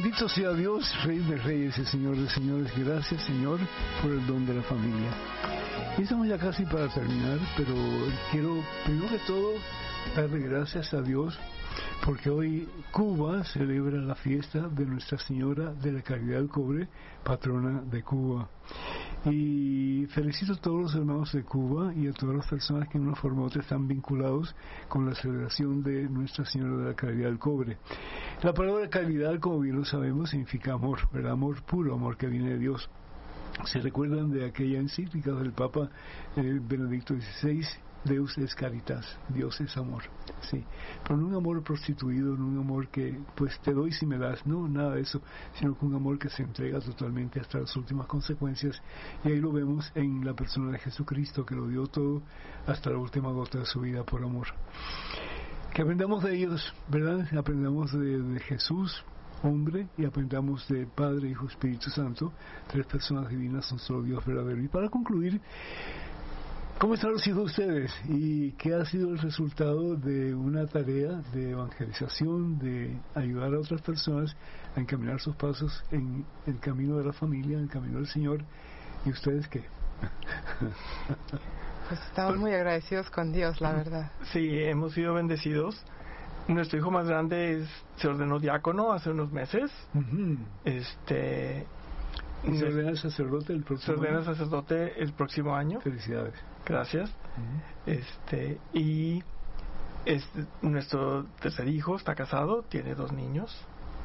Bendito sea Dios, Rey de Reyes y Señor de Señores. Gracias, Señor, por el don de la familia. Y estamos ya casi para terminar, pero quiero, primero que todo, darle gracias a Dios, porque hoy Cuba celebra la fiesta de Nuestra Señora de la Caridad del Cobre, patrona de Cuba. Y felicito a todos los hermanos de Cuba y a todas las personas que en una forma u otra están vinculados con la celebración de Nuestra Señora de la Caridad del Cobre. La palabra caridad, como bien lo sabemos, significa amor, ¿verdad? Amor puro, amor que viene de Dios. ¿Se recuerdan de aquella encíclica del Papa Benedicto XVI? Deus es caritas, Dios es amor, sí, pero no un amor prostituido, no un amor que pues te doy si me das, no, nada de eso, sino que un amor que se entrega totalmente hasta las últimas consecuencias, y ahí lo vemos en la persona de Jesucristo, que lo dio todo hasta la última gota de su vida por amor. Que aprendamos de ellos, ¿verdad? Aprendamos de Jesús, hombre, y aprendamos de Padre, Hijo, Espíritu Santo, tres personas divinas, un solo Dios verdadero. Y para concluir, ¿cómo están los hijos de ustedes? ¿Y qué ha sido el resultado de una tarea de evangelización, de ayudar a otras personas a encaminar sus pasos en el camino de la familia, en el camino del Señor? ¿Y ustedes qué? Pues estamos muy agradecidos con Dios, la verdad. Sí, hemos sido bendecidos. Nuestro hijo más grande se ordenó diácono hace unos meses. Uh-huh. ¿Y se ordena sacerdote el próximo año? Se ordena sacerdote el próximo año. Felicidades. Gracias. Uh-huh. Y nuestro tercer hijo está casado, tiene 2 niños.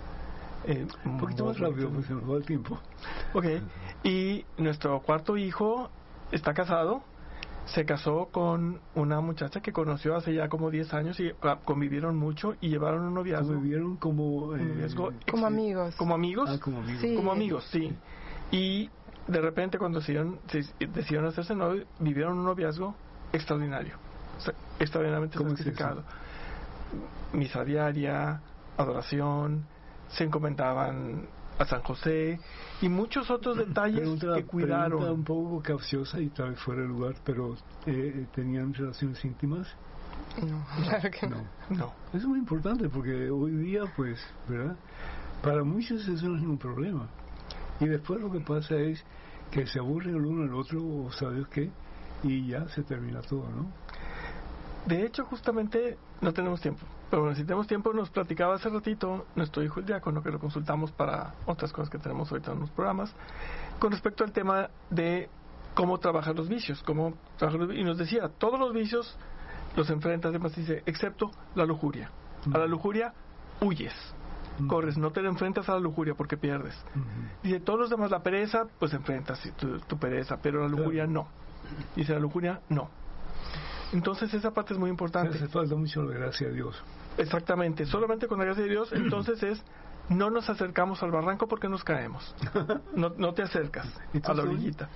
Un poquito más rápido, porque se nos va el tiempo. Ok. Y nuestro cuarto hijo está casado. Se casó con una muchacha que conoció hace ya como 10 años y convivieron mucho y llevaron un noviazgo. ¿Convivieron como como amigos? ¿Como amigos? Ah, como amigos. Sí. Como amigos, sí. Y de repente cuando decidieron hacerse novios, vivieron un noviazgo extraordinario. O sea, extraordinariamente sacrificado. Misa diaria, adoración, se encomendaban a San José y muchos otros detalles que cuidaron. Pregunta un poco capciosa y tal vez fuera de lugar, pero ¿tenían relaciones íntimas? No, claro que no. No. Eso es muy importante porque hoy día, pues, ¿verdad? Para muchos eso no es ningún problema. Y después lo que pasa es que se aburren el uno al otro o sabes qué, y ya se termina todo, ¿no? De hecho, justamente no tenemos tiempo. Pero bueno, si tenemos tiempo, nos platicaba hace ratito nuestro hijo el diácono, que lo consultamos para otras cosas que tenemos ahorita en los programas, con respecto al tema de cómo trabajar los vicios, y nos decía, todos los vicios los enfrentas, además dice, excepto la lujuria. A la lujuria huyes, corres, no te enfrentas a la lujuria porque pierdes. Dice, todos los demás, la pereza, pues enfrentas tu pereza, pero la lujuria no. Dice, la lujuria no. Entonces esa parte es muy importante. Hace falta mucho la gracia de Dios. Exactamente, solamente con la gracia de Dios. Entonces no nos acercamos al barranco porque nos caemos. No te acercas a la orillita.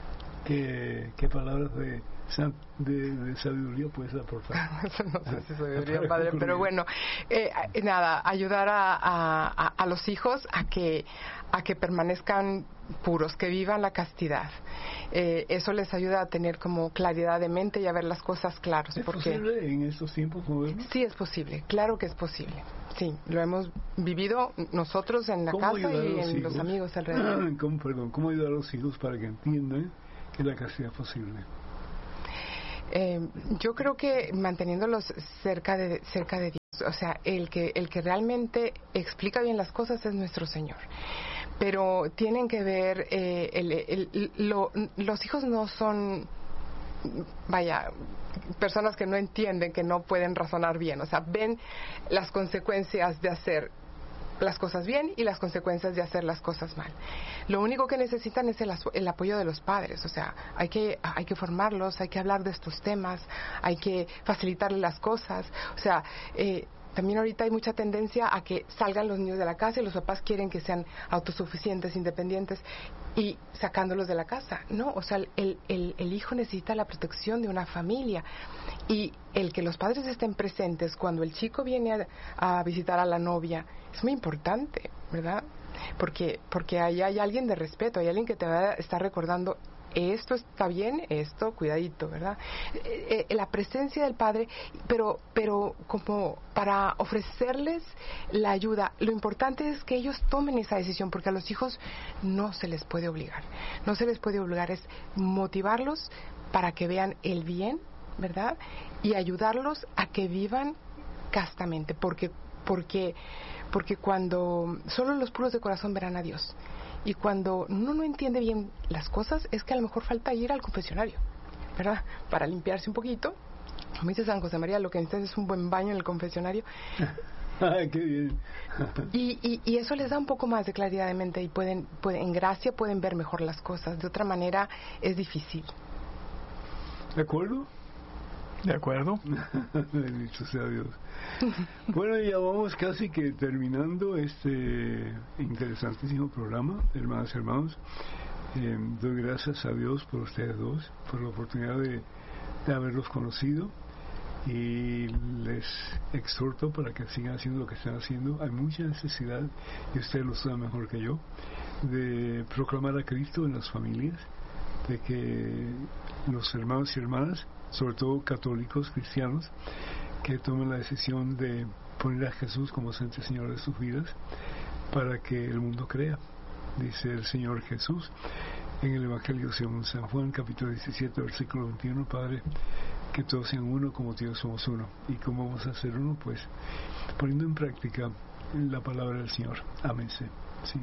¿Qué palabras de sabiduría puedes aportar? No sé si sabiduría, padre, pero bueno, nada, ayudar a los hijos a que permanezcan puros, que vivan la castidad. Eso les ayuda a tener como claridad de mente y a ver las cosas claras. ¿Es posible en estos tiempos modernos? Sí, es posible, claro que es posible. Sí, lo hemos vivido nosotros en la casa y en los amigos alrededor. ¿Cómo ayudar a los hijos para que entiendan que la castidad es posible? Yo creo que manteniéndolos cerca de Dios, o sea, el que realmente explica bien las cosas es nuestro Señor. Pero tienen que ver, los hijos no son, personas que no entienden, que no pueden razonar bien, o sea, ven las consecuencias de hacer las cosas bien y las consecuencias de hacer las cosas mal. Lo único que necesitan es el apoyo de los padres, o sea, hay que formarlos, hay que hablar de estos temas, hay que facilitarles las cosas, o sea, también ahorita hay mucha tendencia a que salgan los niños de la casa y los papás quieren que sean autosuficientes, independientes y sacándolos de la casa. No, o sea, el hijo necesita la protección de una familia y el que los padres estén presentes cuando el chico viene a visitar a la novia es muy importante, ¿verdad? Porque ahí hay alguien de respeto, hay alguien que te va a estar recordando esto está bien, esto, cuidadito, ¿verdad? La presencia del Padre, pero como para ofrecerles la ayuda, lo importante es que ellos tomen esa decisión, porque a los hijos no se les puede obligar. No se les puede obligar, es motivarlos para que vean el bien, ¿verdad? Y ayudarlos a que vivan castamente, porque cuando solo los puros de corazón verán a Dios. Y cuando uno no entiende bien las cosas, es que a lo mejor falta ir al confesionario, ¿verdad? Para limpiarse un poquito. Como dice San José María, lo que necesitas es un buen baño en el confesionario. ¡Ay, qué bien! y eso les da un poco más de claridad de mente y pueden, en gracia pueden ver mejor las cosas. De otra manera es difícil. ¿De acuerdo? De acuerdo. Bendito sea Dios. Bueno, ya vamos casi que terminando este interesantísimo programa, hermanas y hermanos. Doy gracias a Dios por ustedes dos, por la oportunidad de haberlos conocido, y les exhorto para que sigan haciendo lo que están haciendo. Hay mucha necesidad, y ustedes lo saben mejor que yo, de proclamar a Cristo en las familias, de que los hermanos y hermanas, sobre todo católicos, cristianos, que tomen la decisión de poner a Jesús como Santo Señor de sus vidas, para que el mundo crea. Dice el Señor Jesús en el Evangelio según San Juan, capítulo 17, versículo 21, Padre, que todos sean uno como Dios somos uno. ¿Y cómo vamos a ser uno? Pues poniendo en práctica la palabra del Señor. Ámense. ¿Sí?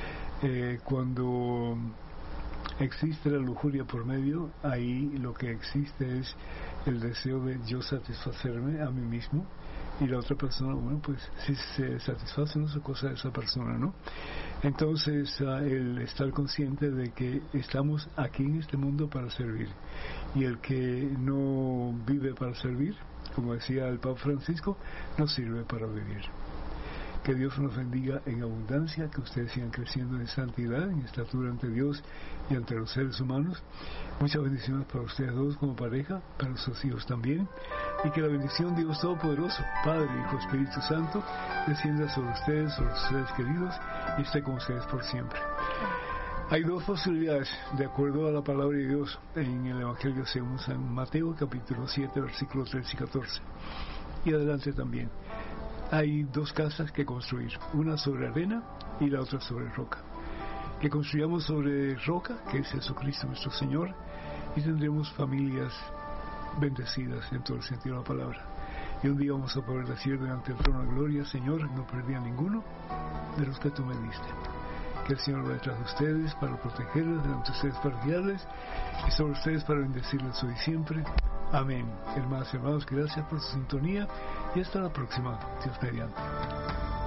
Cuando existe la lujuria por medio, ahí lo que existe es el deseo de yo satisfacerme a mí mismo, y la otra persona, bueno, pues si se satisface no es cosa de esa persona, ¿no? Entonces el estar consciente de que estamos aquí en este mundo para servir, y el que no vive para servir, como decía el Papa Francisco, no sirve para vivir. Que Dios nos bendiga en abundancia, que ustedes sigan creciendo en santidad, en estatura ante Dios y ante los seres humanos. Muchas bendiciones para ustedes dos como pareja, para sus hijos también, y que la bendición de Dios Todopoderoso, Padre, Hijo, Espíritu Santo, descienda sobre ustedes, sobre sus seres queridos, y esté con ustedes por siempre. Hay dos posibilidades, de acuerdo a la palabra de Dios, en el Evangelio según San Mateo, capítulo 7, versículos 13 y 14, y adelante también. Hay dos casas que construir, una sobre arena y la otra sobre roca. Que construyamos sobre roca, que es Jesucristo nuestro Señor, y tendremos familias bendecidas en todo el sentido de la palabra. Y un día vamos a poder decir delante del trono de gloria, Señor, no perdí a ninguno de los que tú me diste. Que el Señor va detrás de ustedes para protegerles, delante de ustedes para guiarles, y sobre ustedes para bendecirles hoy y siempre. Amén. Hermanas y hermanos, gracias por su sintonía, y hasta la próxima, Dios mediante.